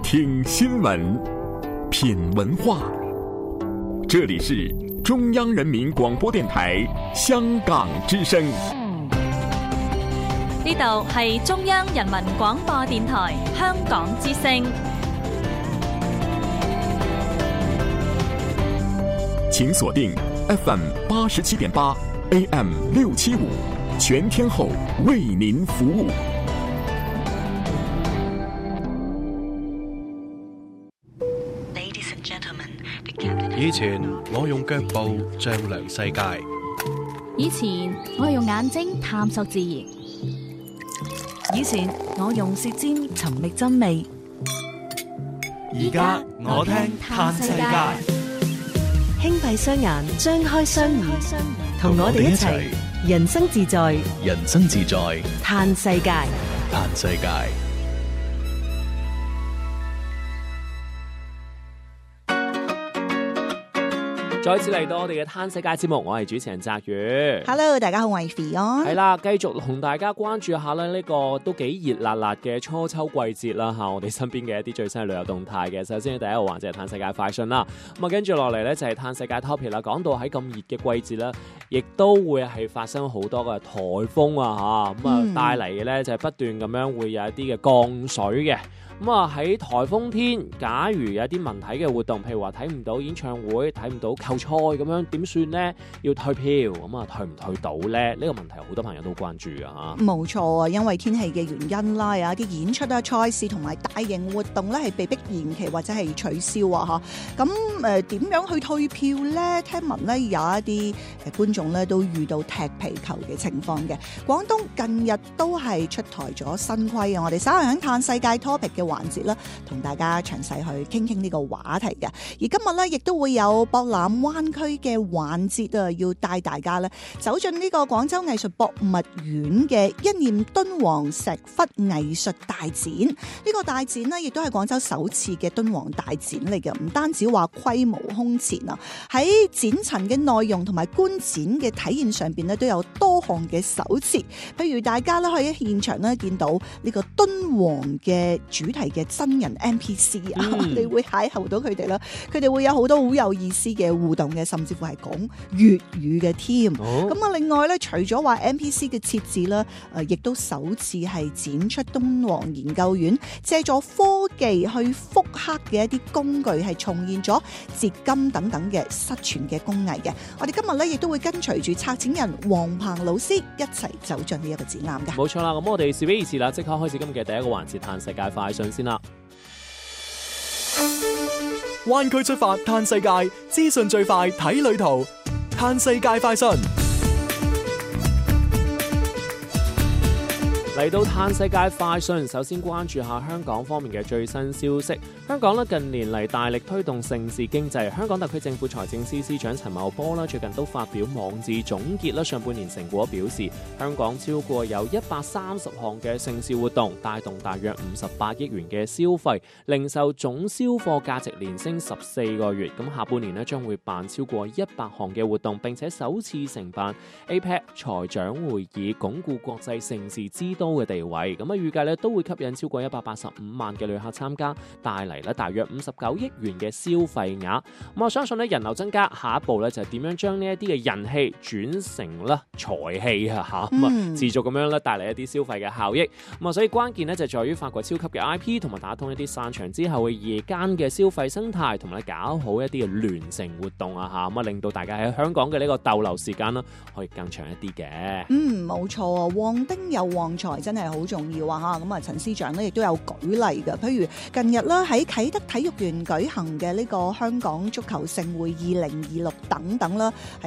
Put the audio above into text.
聽新聞，品文化。這裡是中央人民廣播電台香港之聲。 呢度係中央人民廣播電台香港之聲。 請鎖定 FM 87.8 AM 675，全天候為您服務。 以前我用腳步丈量世界， 以前我用眼睛探索自然， 以前我用舌尖尋覓真味， 而家我聽嘆世界。 輕閉雙眼，張開雙耳，同我哋一齊人生自在， 人生自在， 嘆世界， 嘆世界。 再次嚟到我哋嘅嘆世界節目，我係主持人澤宇。 Hello， 大家好，我係 Fion。 係啦，繼續同大家關注下咧呢個都幾熱辣辣嘅初秋季節啦嚇，我哋身邊嘅一啲最新嘅旅遊動態嘅。首先第一個環節係嘆世界快訊啦，咁啊跟住落嚟咧就係嘆世界 topic 啦。講到喺咁熱嘅季節咧，亦都會係發生好多嘅颱風啊嚇，咁啊帶嚟嘅咧就係不斷咁樣會有一啲嘅降水嘅。咁啊喺颱風天，假如有啲文體嘅活動，譬如話睇唔到演唱會、睇唔到球賽咁樣，點算呢？要退票，咁啊退唔退到呢？呢個問題好多朋友都關注啊嚇。冇錯啊，因為天氣嘅原因啦，有一啲演出啊、賽事同埋大型活動咧係被逼延期或者係取消啊嚇。咁點樣去退票呢？聽聞咧有一啲觀眾咧都遇到踢皮球嘅情況嘅。廣東近日都係出台咗新規啊，我哋稍後喺嘆世界 topic 嘅環節啦，同大家詳細去傾呢個話題嘅。而今日咧，亦都會有博覽灣區嘅環節啊，要帶大家咧走進呢個廣州藝術博物院嘅一念敦煌石窟藝術大展。呢個大展呢，亦都係廣州首次嘅敦煌大展嚟嘅。唔單止話規模空前啊，喺展陳嘅內容同埋觀展嘅體驗上邊呢，都有多項嘅首次。譬如大家咧可以喺現場咧見到呢個敦煌嘅主題嘅真人 NPC 啊，你會邂逅到佢哋啦，佢哋會有好多好有意思嘅互動嘅，甚至乎係講粵語嘅添。咁啊，另外咧，除咗話 NPC 嘅設置啦，亦都首次係展出敦煌研究院借助科技去復刻嘅一啲工具，係重現咗折金等等嘅失傳嘅工藝嘅。我哋今日咧亦都會跟隨住策展人黃鵬老師一齊走進呢一個展覽嘅。 冇錯啦，咁我哋事不宜遲啦，即刻開始今日嘅第一個環節，嘆世界快訊先啦。 灣區出發嘆世界，資訊最快睇旅途，嘆世界快訊。 嚟到嘆世界快訊，首先關注下香港方面嘅最新消息。香港近年嚟大力推動盛事經濟，香港特區政府財政司司長陳茂波最近都發表網誌總結上半年成果，表示香港超過有130項嘅盛事活動，帶動大約58億元嘅消費，零售總銷貨價值連升14個月。咁下半年將會辦超過100項嘅活動，並且首次承辦 APEC 財長會議，鞏固國際盛事之都嘅地位。咁預計都會吸引超過185萬嘅旅客參加，帶嚟大約59億元嘅消費額。我相信人流增加，下一步就係點樣將呢一啲嘅人氣轉成財氣啊，持續咁樣帶嚟一啲消費嘅效益。所以關鍵就在於發掘超級嘅 IP， 同埋打通一啲散場之後嘅夜間嘅消費生態，同埋搞好一啲嘅聯城活動啊，令到大家喺香港嘅呢個逗留時間可以更長一啲嘅。 冇錯啊，旺丁又旺財真係好重要啊！咁陳司長亦都有舉例嘅，譬如近日喺啟德體育園舉行嘅呢個香港足球盛會2026等等啦。